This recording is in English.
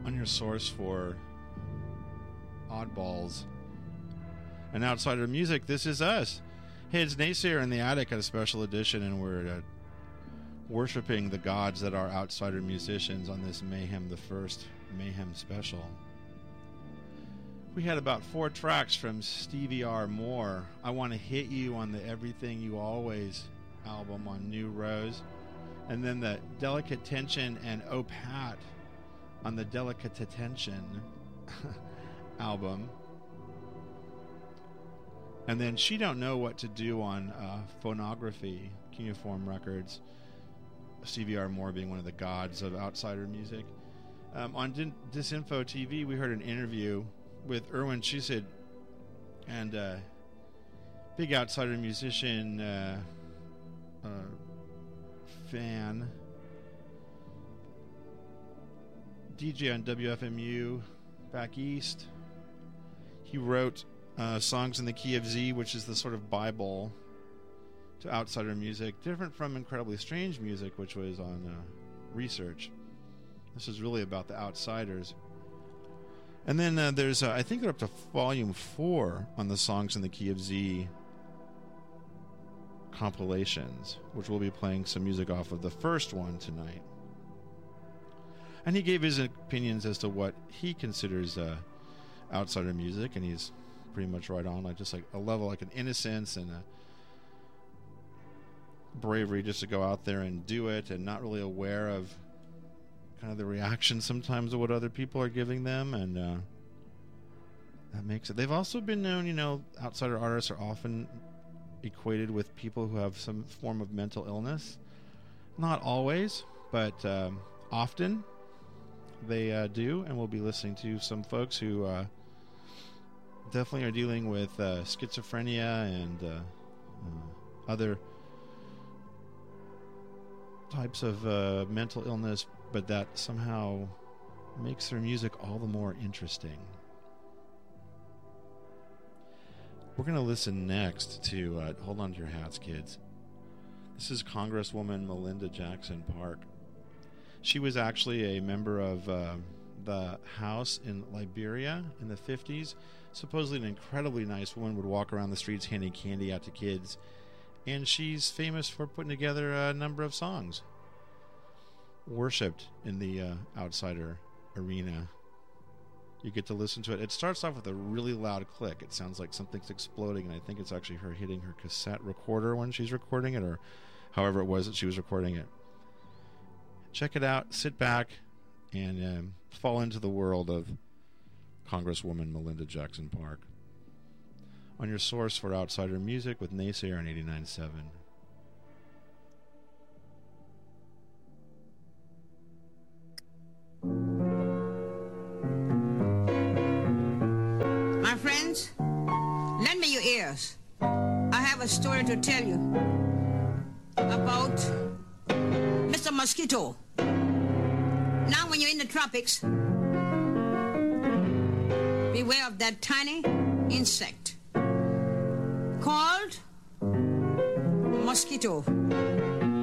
on your source for oddballs and outsider music. This is us. Hey, it's Naysayer in the Attic at a special edition, and we're worshiping the gods that are outsider musicians on this Mayhem the First Mayhem special. We had about 4 tracks from Stevie R. Moore. I Want to Hit You on the Everything You Always album on New Rose, and then the Delicate Tension and Oh Pat on the Delicate Tension album, and then She Don't Know What to Do on Phonography, Cuneiform Records, Stevie R. Moore being one of the gods of outsider music. On Disinfo TV, we heard an interview with Irwin Chusid, and big outsider musician fan, DJ on WFMU back east. He wrote Songs in the Key of Z, which is the sort of Bible to outsider music, different from Incredibly Strange Music, which was on Research. This is really about the outsiders. And then there's, I think they're up to volume 4 on the Songs in the Key of Z compilations, which we'll be playing some music off of the first one tonight. And he gave his opinions as to what he considers outsider music, and he's pretty much right on, like just like a level, like an innocence and a bravery just to go out there and do it, and not really aware of kind of the reaction sometimes of what other people are giving them, and that makes it. They've also been known, outsider artists are often equated with people who have some form of mental illness. Not always, but often they do, and we'll be listening to some folks who definitely are dealing with schizophrenia and other types of mental illness, but that somehow makes their music all the more interesting. We're going to listen next to hold on to your hats, kids. This is Congresswoman Melinda Jackson Park. She was actually a member of the House in Liberia in the 50s. Supposedly an incredibly nice woman, would walk around the streets handing candy out to kids. And she's famous for putting together a number of songs worshipped in the outsider arena. You get to listen to it. It starts off with a really loud click. It sounds like something's exploding, and I think it's actually her hitting her cassette recorder when she's recording it, or however it was that she was recording it. Check it out, sit back, and fall into the world of Congresswoman Melinda Jackson Park on your source for outsider music with Naysayer on 89.7. My friends, lend me your ears. I have a story to tell you about Mr. Mosquito. Now when you're in the tropics, beware of that tiny insect called mosquito.